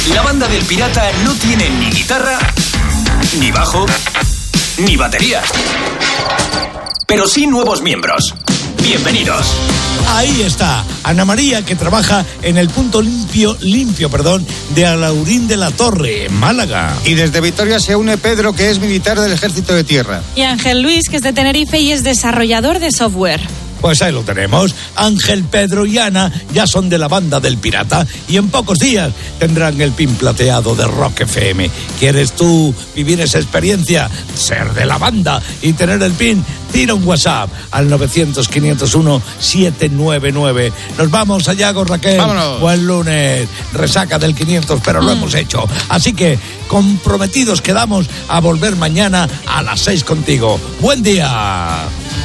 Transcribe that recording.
La banda del Pirata no tiene ni guitarra, ni bajo, ni batería. Pero sí nuevos miembros. Bienvenidos. Ahí está, Ana María, que trabaja en el punto limpio, de Alaurín de la Torre, en Málaga. Y desde Vitoria se une Pedro, que es militar del Ejército de Tierra. Y Ángel Luis, que es de Tenerife y es desarrollador de software. Pues ahí lo tenemos. Ángel, Pedro y Ana ya son de la banda del Pirata y en pocos días tendrán el pin plateado de Rock FM. ¿Quieres tú vivir esa experiencia? Ser de la banda y tener el pin. Tira un WhatsApp al 900-501-799. Nos vamos allá con Raquel. Vámonos. Buen lunes. Resaca del 500, pero lo hemos hecho. Así que comprometidos quedamos a volver mañana a las 6 contigo. Buen día.